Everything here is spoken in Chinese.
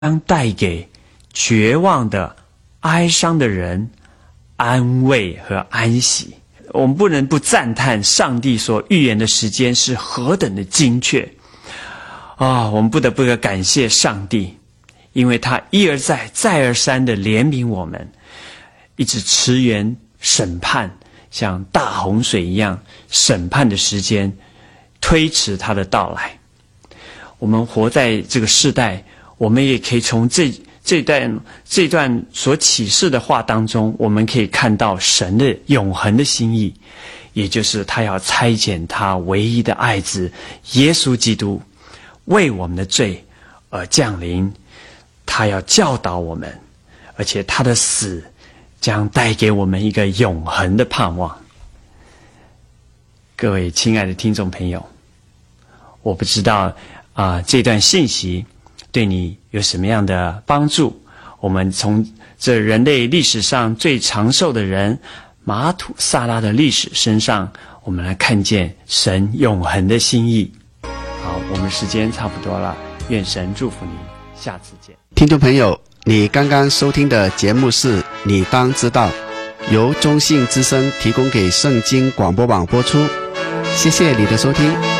将带给绝望的、哀伤的人安慰和安息。我们不能不赞叹上帝所预言的时间是何等的精确我们不得不感谢上帝，因为他一而再、再而三的怜悯我们，一直迟延审判，像大洪水一样审判的时间，推迟他的到来。我们活在这个世代，我们也可以从这段所启示的话当中，我们可以看到神的永恒的心意，也就是他要差遣他唯一的爱子耶稣基督为我们的罪而降临，他要教导我们，而且他的死将带给我们一个永恒的盼望。各位亲爱的听众朋友，我不知道这段信息对你有什么样的帮助。我们从这人类历史上最长寿的人马土萨拉的历史身上，我们来看见神永恒的心意。好，我们时间差不多了，愿神祝福你，下次见。 听众朋友，你刚刚收听的节目是你当知道，由中信之声提供给圣经广播网播出。谢谢你的收听。